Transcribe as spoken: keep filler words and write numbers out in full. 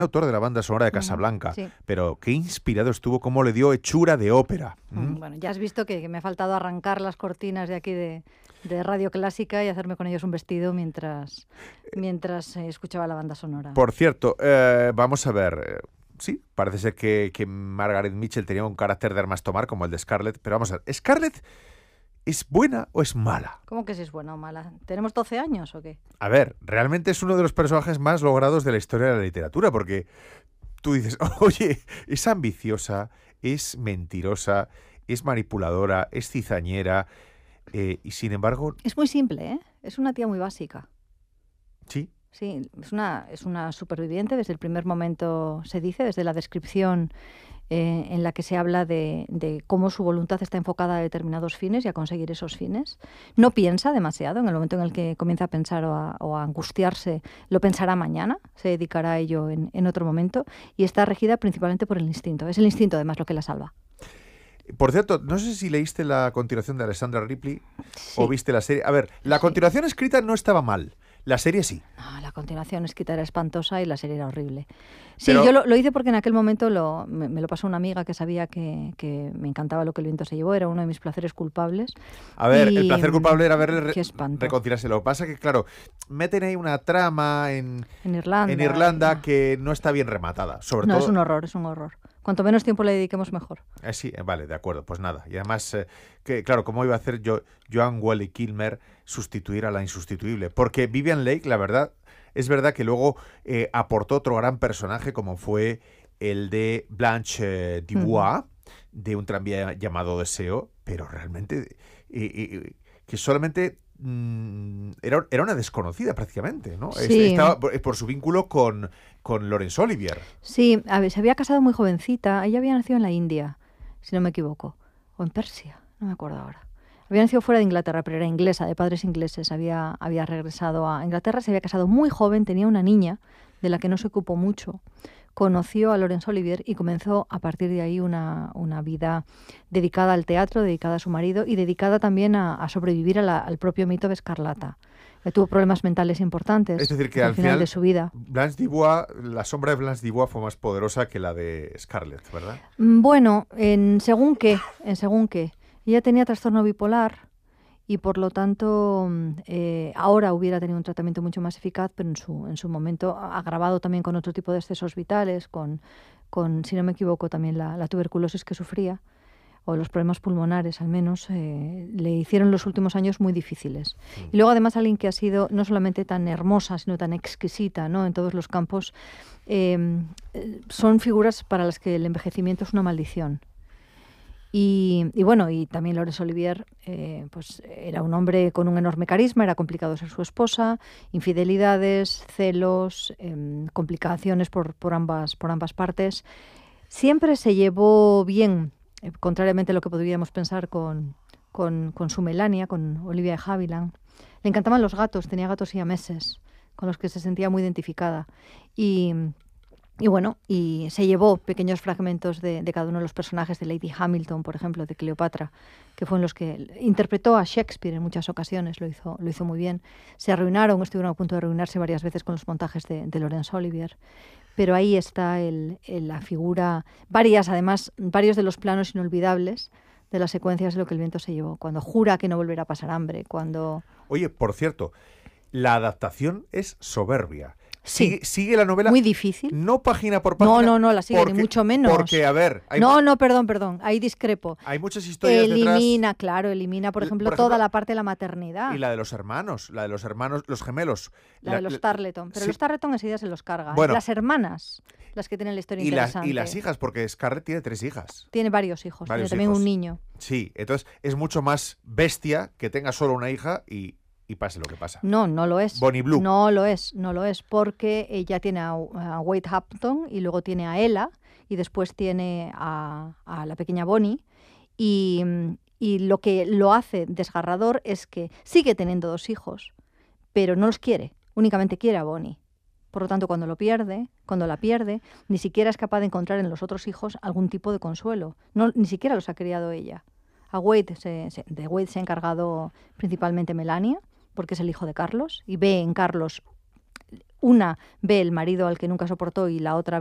autor de la banda sonora de Casablanca, uh-huh, sí. pero qué inspirado estuvo, cómo le dio hechura de ópera. ¿Mm? Bueno, ya has visto que, que me ha faltado arrancar las cortinas de aquí de, de Radio Clásica y hacerme con ellos un vestido mientras, mientras eh, escuchaba la banda sonora. Por cierto, eh, vamos a ver... Eh, sí, parece ser que, que Margaret Mitchell tenía un carácter de armas tomar como el de Scarlett, pero vamos a ver, ¿Scarlett es buena o es mala? ¿Cómo que si es buena o mala? ¿Tenemos doce años o qué? A ver, realmente es uno de los personajes más logrados de la historia de la literatura, porque tú dices, oye, es ambiciosa, es mentirosa, es manipuladora, es cizañera, eh, y sin embargo... Es muy simple, ¿eh? Es una tía muy básica. Sí. Sí, es una, es una superviviente, desde el primer momento se dice, desde la descripción eh, en la que se habla de, de cómo su voluntad está enfocada a determinados fines y a conseguir esos fines. No piensa demasiado, en el momento en el que comienza a pensar o a, o a angustiarse, lo pensará mañana, se dedicará a ello en, en otro momento, y está regida principalmente por el instinto. Es el instinto además lo que la salva. Por cierto, no sé si leíste la continuación de Alexandra Ripley Sí. o viste la serie. A ver, la Sí. continuación escrita no estaba mal. La serie sí. No, la continuación escrita era espantosa y la serie era horrible. Sí, Pero- yo lo, lo hice porque en aquel momento lo, me, me lo pasó una amiga que sabía que, que me encantaba Lo que el viento se llevó, era uno de mis placeres culpables. A ver, Y, el placer culpable era verle re- qué espanto. reconciliarse. Lo que pasa es que, claro, meten ahí una trama en, En Irlanda. en Irlanda no. que no está bien rematada. Sobre No, todo... es un horror, es un horror. Cuanto menos tiempo le dediquemos, mejor. Eh, sí, eh, vale, de acuerdo, pues nada. Y además, eh, que claro, ¿cómo iba a hacer yo, Joan Wally Kilmer sustituir a la insustituible? Porque Vivien Leigh, la verdad, es verdad que luego eh, aportó otro gran personaje como fue el de Blanche eh, Dubois, uh-huh. de un tranvía llamado Deseo, pero realmente eh, eh, que solamente mmm, era, era una desconocida prácticamente, ¿no? Sí. Estaba por, por su vínculo con, con Laurence Olivier. Sí, a ver, se había casado muy jovencita. Ella había nacido en la India, si no me equivoco. O en Persia, no me acuerdo ahora. Había nacido fuera de Inglaterra, pero era inglesa, de padres ingleses. Había, había regresado a Inglaterra, se había casado muy joven, tenía una niña de la que no se ocupó mucho. Conoció a Laurence Olivier y comenzó a partir de ahí una, una vida dedicada al teatro, dedicada a su marido y dedicada también a, a sobrevivir a la, al propio mito de Escarlata. Tuvo problemas mentales importantes. Es decir, que al, al final, final de su vida. Blanche Dubois, la sombra de Blanche Dubois fue más poderosa que la de Scarlett, ¿verdad? Bueno, en según qué, en según qué. Ella tenía trastorno bipolar y por lo tanto eh, ahora hubiera tenido un tratamiento mucho más eficaz, pero en su, en su momento agravado también con otro tipo de excesos vitales, con, con si no me equivoco, también la, la tuberculosis que sufría, o los problemas pulmonares al menos, eh, le hicieron los últimos años muy difíciles. Sí. Y luego además alguien que ha sido no solamente tan hermosa, sino tan exquisita, ¿no? En todos los campos, eh, son figuras para las que el envejecimiento es una maldición. Y, y bueno, y también Laurence Olivier, eh, pues era un hombre con un enorme carisma, era complicado ser su esposa, infidelidades, celos, eh, complicaciones por, por, ambas, por ambas partes. Siempre se llevó bien, eh, contrariamente a lo que podríamos pensar con, con, con su Melania, con Olivia de Havilland. Le encantaban los gatos, tenía gatos siameses, con los que se sentía muy identificada. Y... Y bueno, y se llevó pequeños fragmentos de, de cada uno de los personajes de Lady Hamilton, por ejemplo, de Cleopatra, que fue en los que interpretó a Shakespeare en muchas ocasiones, lo hizo, lo hizo muy bien. Se arruinaron, estuvieron a punto de arruinarse varias veces con los montajes de, de Laurence Olivier, pero ahí está el, el, la figura, varias además, varios de los planos inolvidables de las secuencias de Lo que el viento se llevó, cuando jura que no volverá a pasar hambre, cuando... Oye, por cierto, la adaptación es soberbia. Sí, sigue, sigue la novela. Muy difícil. No página por página. No, no, no la sigue, porque, ni mucho menos. Porque, a ver... Hay no, no, perdón, perdón, ahí discrepo. Hay muchas historias Elimina, detrás. claro, elimina, por ejemplo, por ejemplo, toda la parte de la maternidad. Y la de los hermanos, la de los hermanos, los gemelos. La, la de los Tarleton, pero sí. Los Tarleton enseguida se los carga. Bueno, las hermanas, las que tienen la historia y interesante. Las, y las hijas, porque Scarlett tiene tres hijas. Tiene varios hijos, varios tiene también hijos. un niño. Sí, entonces es mucho más bestia que tenga solo una hija y... y pase lo que pasa. No, no lo es. Bonnie Blue. No lo es, no lo es, porque ella tiene a, a Wade Hampton y luego tiene a Ella y después tiene a, a la pequeña Bonnie y, y lo que lo hace desgarrador es que sigue teniendo dos hijos, pero no los quiere, únicamente quiere a Bonnie. Por lo tanto, cuando lo pierde, cuando la pierde, ni siquiera es capaz de encontrar en los otros hijos algún tipo de consuelo. No, ni siquiera los ha criado ella. A Wade se, se, de Wade se ha encargado principalmente Melania, porque es el hijo de Carlos, y ve en Carlos una ve el marido al que nunca soportó y la otra